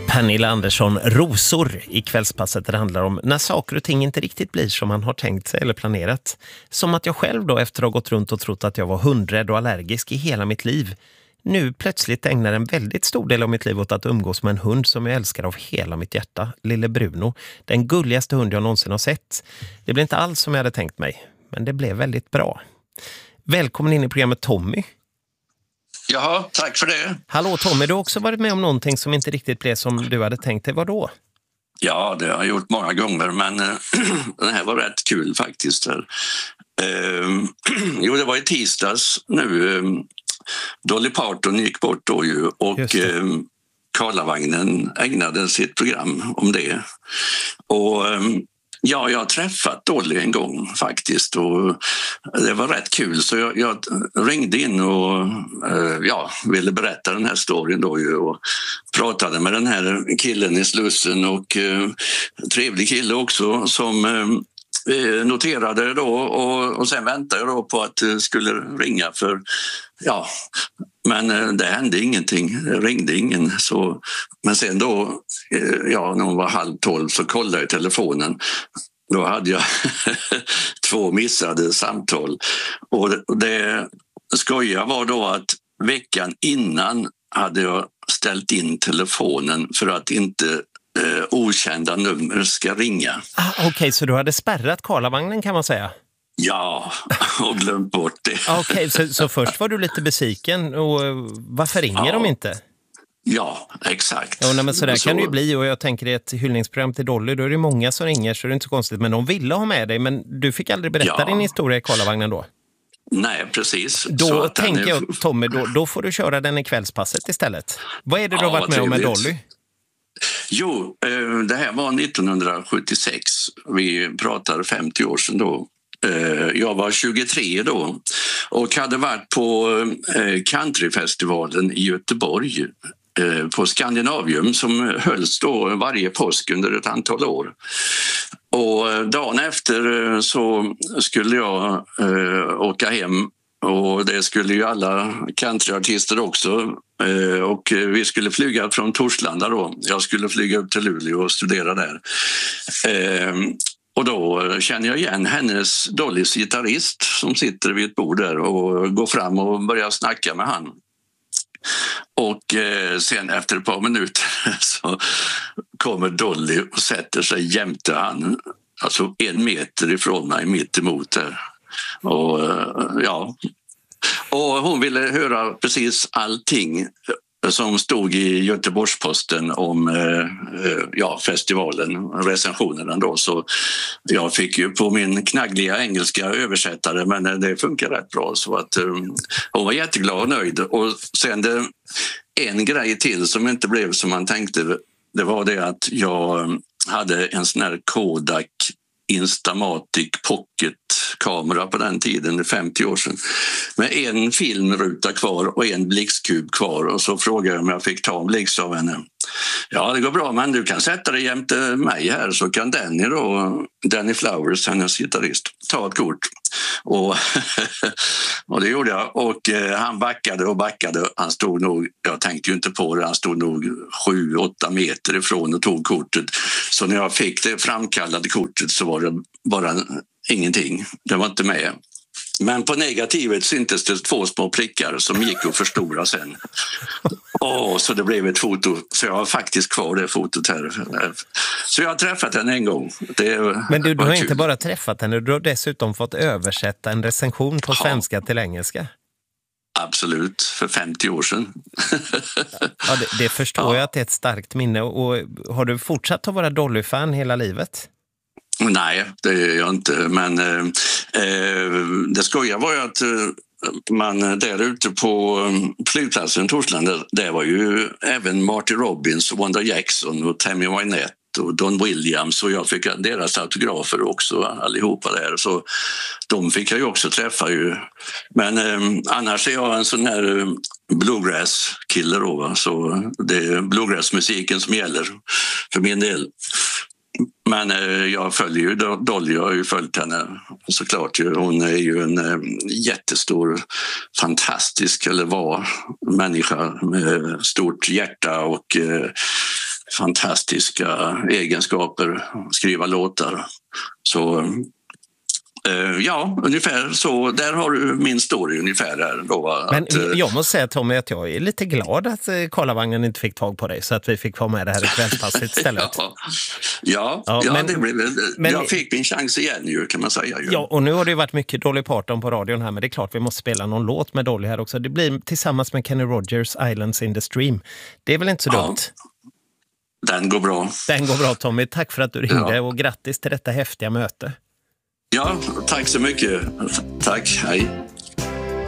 Pernilla Andersson, Rosor i Kvällspasset, där det handlar om när saker och ting inte riktigt blir som man har tänkt sig eller planerat. Som att jag själv då, efter att ha gått runt och trott att jag var hundrädd och allergisk i hela mitt liv, nu plötsligt ägnar en väldigt stor del av mitt liv åt att umgås med en hund som jag älskar av hela mitt hjärta, lille Bruno. Den gulligaste hund jag någonsin har sett. Det blev inte alls som jag hade tänkt mig, men det blev väldigt bra. Välkommen in i programmet, Tommy. Jaha, tack för det. Hallå Tommy, du har också varit med om någonting som inte riktigt blev som du hade tänkt dig. Vad då? Ja, det har jag gjort många gånger, men den här var rätt kul faktiskt. Jo, det var i tisdags nu. Dolly Parton gick bort då ju, och Karlavagnen ägnade sitt program om det. Och ja, jag har träffat Dolly en gång faktiskt, och det var rätt kul, så jag ringde in och ville berätta den här storyn då ju, och pratade med den här killen i Slussen, och trevlig kille också som noterade då, och sen väntade jag då på att det skulle ringa, för men det hände ingenting, det ringde ingen. Så, men sen då, när hon var 11:30 så kollade jag i telefonen. Då hade jag 2 missade samtal. Och det skojiga var då att veckan innan hade jag ställt in telefonen för att inte okända nummer ska ringa. Okej, så du hade spärrat Karlavagnen, kan man säga? Ja, och glömt bort det. Okej, så först var du lite besviken, och varför ringer de inte? Ja, exakt. Ja, men så där kan det ju bli, och jag tänker i ett hyllningsprogram till Dolly, då är det många som ringer, så det är inte så konstigt. Men de ville ha med dig, men du fick aldrig berätta din historia i Karlavagnen då? Nej, precis. Då tänker jag, Tommy, då får du köra den i Kvällspasset istället. Vad är det du har varit med om med Dolly? Jo, det här var 1976. Vi pratar 50 år sedan då. Jag var 23 då och hade varit på countryfestivalen i Göteborg på Skandinavium, som hölls då varje påsk under ett antal år. Och dagen efter så skulle jag åka hem, och det skulle ju alla countryartister också. Och vi skulle flyga från Torslanda då. Jag skulle flyga upp till Luleå och studera där. Och då känner jag igen hennes Dollys gitarrist som sitter vid ett bord där, och går fram och börjar snacka med han. Och sen efter ett par minuter så kommer Dolly och sätter sig jämte han, alltså 1 meter ifrån mig, mitt emot där. Och hon ville höra precis allting som stod i Göteborgs-Posten om festivalen, recensionerna då. Så jag fick ju på min knaggliga engelska översättare, men det funkar rätt bra, så att hon var jätteglad och nöjd. Och sen en grej till som inte blev som man tänkte, det var det att jag hade en sån här Kodak Instamatic Pocket-kamera på den tiden, 50 år sedan, med en filmruta kvar och en blixtkub kvar, och så frågade jag om jag fick ta en blixt av henne. Ja, det går bra, men du kan sätta dig jämte mig här, så kan Danny Flowers, hennes gitarrist, ta ett kort. Och det gjorde jag, och han backade och backade. Han stod nog, jag tänkte ju inte på det, han stod nog 7-8 meter ifrån och tog kortet. Så när jag fick det framkallade kortet så var det bara ingenting, det var inte med. Men på negativet syntes det 2 små prickar som gick att förstora sen. Så det blev ett foto. Så jag har faktiskt kvar det fotot här. Så jag har träffat henne en gång. Men du har inte bara träffat henne, du har dessutom fått översätta en recension på svenska till engelska. Absolut, för 50 år sedan. Ja, det förstår jag att det är ett starkt minne. Och har du fortsatt att vara Dolly-fan hela livet? Nej, det är jag inte. Men det skojiga var ju att man där ute på flygplatsen Torslanda, det var ju även Marty Robbins, Wanda Jackson och Tammy Wynette och Don Williams, och jag fick deras autografer också allihopa där, så de fick jag ju också träffa ju. Men annars är jag en sån här bluegrass-kille då, så det är bluegrass-musiken som gäller för min del. Men jag följer ju Dolly, jag har ju följt henne såklart. Hon är ju en jättestor, fantastisk, eller var, människa med stort hjärta och fantastiska egenskaper, skriva låtar. Så ja, ungefär så. Där har du min story ungefär. Där då, Men jag måste säga, Tommy, att jag är lite glad att Karlavagnen inte fick tag på dig så att vi fick vara med det här i kvällspasset istället. Men jag fick min chans igen ju, kan man säga. Ju. Ja, och nu har det ju varit mycket Dolly Parton på radion här, men det är klart vi måste spela någon låt med Dolly här också. Det blir tillsammans med Kenny Rogers, Islands in the Stream. Det är väl inte så dumt? Den går bra. Den går bra, Tommy. Tack för att du ringde och grattis till detta häftiga möte. Ja, tack så mycket. Tack, hej.